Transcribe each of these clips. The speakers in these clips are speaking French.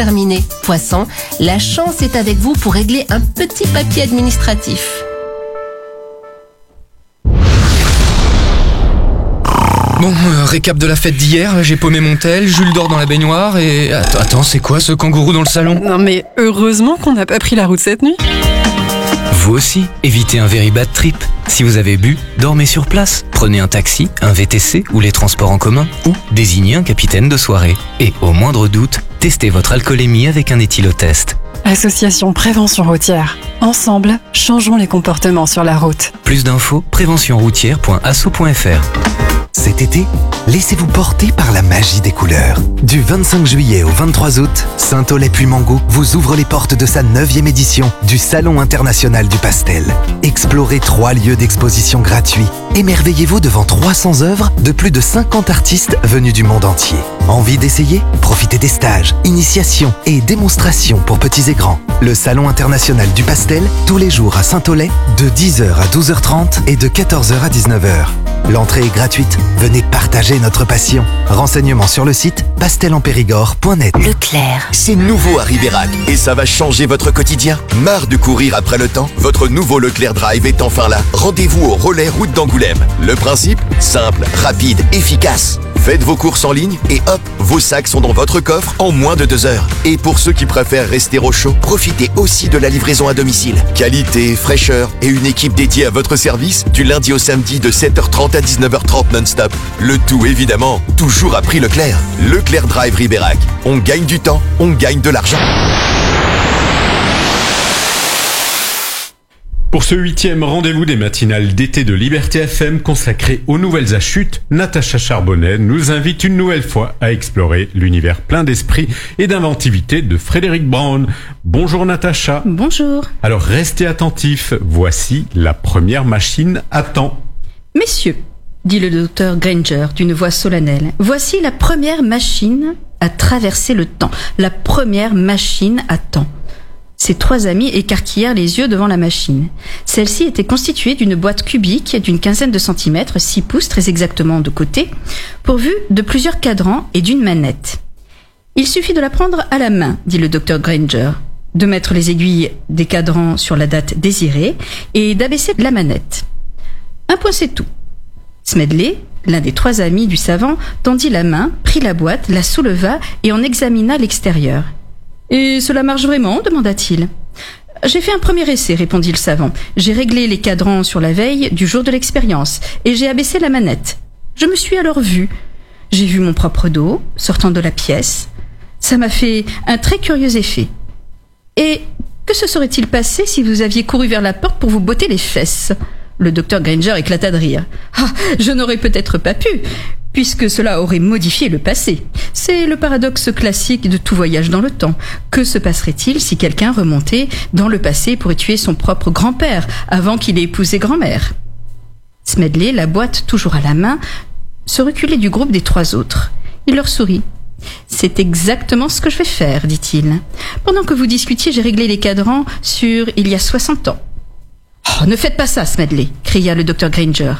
terminé. Poisson, la chance est avec vous pour régler un petit papier administratif. Bon, récap de la fête d'hier, j'ai paumé mon tel, Jules dort dans la baignoire et... Attends, c'est quoi ce kangourou dans le salon ? Non mais heureusement qu'on n'a pas pris la route cette nuit. Vous aussi, évitez un very bad trip. Si vous avez bu, dormez sur place. Prenez un taxi, un VTC ou les transports en commun ou désignez un capitaine de soirée. Et au moindre doute, testez votre alcoolémie avec un éthylotest. Association Prévention Routière. Ensemble, changeons les comportements sur la route. Plus d'infos, préventionroutière.asso.fr. Cet été, laissez-vous porter par la magie des couleurs. Du 25 juillet au 23 août, Saint-Aulay-Puymango vous ouvre les portes de sa 9e édition du Salon international du pastel. Explorez 3 lieux d'exposition gratuits. Émerveillez-vous devant 300 œuvres de plus de 50 artistes venus du monde entier. Envie d'essayer ? Profitez des stages, initiations et démonstrations pour petits et grands. Le Salon international du pastel, tous les jours à Saint-Aulay, de 10h à 12h30 et de 14h à 19h. L'entrée est gratuite. Venez partager notre passion. Renseignements sur le site pastelenpérigord.net. Leclerc. C'est nouveau à Ribérac et ça va changer votre quotidien. Marre de courir après le temps ? Votre nouveau Leclerc Drive est enfin là. Rendez-vous au relais route d'Angoulême. Le principe ? Simple, rapide, efficace. Faites vos courses en ligne et hop, vos sacs sont dans votre coffre en moins de 2 heures. Et pour ceux qui préfèrent rester au chaud, profitez aussi de la livraison à domicile. Qualité, fraîcheur et une équipe dédiée à votre service du lundi au samedi de 7h30 à 19h30 non-stop. Le tout évidemment, toujours à prix Leclerc. Leclerc Drive Ribérac. On gagne du temps, on gagne de l'argent. Pour ce 8e rendez-vous des matinales d'été de Liberté FM consacré aux nouvelles à chute, Natacha Charbonnet nous invite une nouvelle fois à explorer l'univers plein d'esprit et d'inventivité de Frédéric Brown. Bonjour Natacha. Bonjour. Alors restez attentifs, voici la première machine à temps. Messieurs, dit le docteur Granger d'une voix solennelle, voici la première machine à traverser le temps. La première machine à temps. Ses 3 amis écarquillèrent les yeux devant la machine. Celle-ci était constituée d'une boîte cubique d'une 15aine de centimètres, 6 pouces très exactement de côté, pourvue de plusieurs cadrans et d'une manette. Il suffit de la prendre à la main, dit le docteur Granger, de mettre les aiguilles des cadrans sur la date désirée et d'abaisser la manette. Un point, c'est tout. Smedley, l'un des 3 amis du savant, tendit la main, prit la boîte, la souleva et en examina l'extérieur. « Et cela marche vraiment ?» demanda-t-il. « J'ai fait un premier essai » répondit le savant. « J'ai réglé les cadrans sur la veille du jour de l'expérience et j'ai abaissé la manette. Je me suis alors vu. J'ai vu mon propre dos sortant de la pièce. Ça m'a fait un très curieux effet. Et que se serait-il passé si vous aviez couru vers la porte pour vous botter les fesses ?» Le docteur Granger éclata de rire. « Ah, je n'aurais peut-être pas pu, puisque cela aurait modifié le passé. C'est le paradoxe classique de tout voyage dans le temps. Que se passerait-il si quelqu'un remontait dans le passé pour tuer son propre grand-père avant qu'il ait épousé grand-mère ?» Smedley, la boîte toujours à la main, se reculait du groupe des 3 autres. Il leur sourit. « C'est exactement ce que je vais faire, dit-il. Pendant que vous discutiez, j'ai réglé les cadrans sur il y a 60 ans. » « Oh, ne faites pas ça, Smedley !» cria le docteur Granger.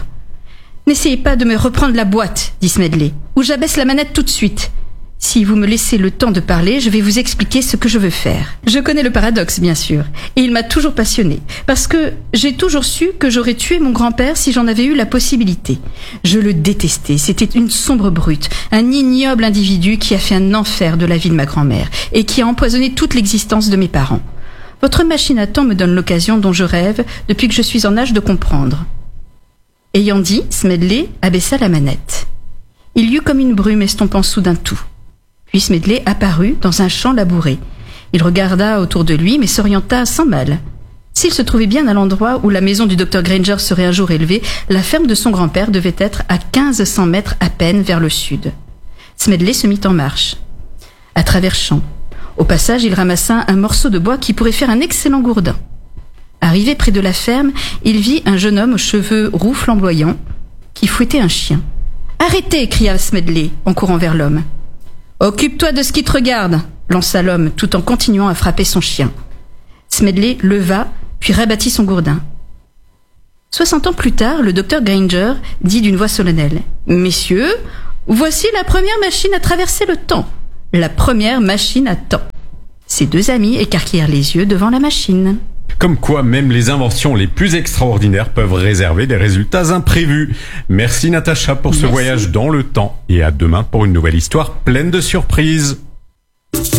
« N'essayez pas de me reprendre la boîte, dit Smedley, ou j'abaisse la manette tout de suite. Si vous me laissez le temps de parler, je vais vous expliquer ce que je veux faire. Je connais le paradoxe, bien sûr, et il m'a toujours passionné, parce que j'ai toujours su que j'aurais tué mon grand-père si j'en avais eu la possibilité. Je le détestais, c'était une sombre brute, un ignoble individu qui a fait un enfer de la vie de ma grand-mère, et qui a empoisonné toute l'existence de mes parents. Votre machine à temps me donne l'occasion dont je rêve depuis que je suis en âge de comprendre. » Ayant dit, Smedley abaissa la manette. Il y eut comme une brume estompant soudain tout. Puis Smedley apparut dans un champ labouré. Il regarda autour de lui, mais s'orienta sans mal. S'il se trouvait bien à l'endroit où la maison du docteur Granger serait un jour élevée, la ferme de son grand-père devait être à 1500 mètres à peine vers le sud. Smedley se mit en marche. À travers champs. Au passage, il ramassa un morceau de bois qui pourrait faire un excellent gourdin. Arrivé près de la ferme, il vit un jeune homme aux cheveux roux flamboyants qui fouettait un chien. « Arrêtez !» cria Smedley en courant vers l'homme. « Occupe-toi de ce qui te regarde !» lança l'homme tout en continuant à frapper son chien. Smedley leva, puis rabattit son gourdin. 60 ans plus tard, le docteur Granger dit d'une voix solennelle « Messieurs, voici la première machine à traverser le temps. La première machine à temps. » Ses deux amis écarquillèrent les yeux devant la machine. Comme quoi, même les inventions les plus extraordinaires peuvent réserver des résultats imprévus. Merci Natacha pour ce voyage dans le temps et à demain pour une nouvelle histoire pleine de surprises.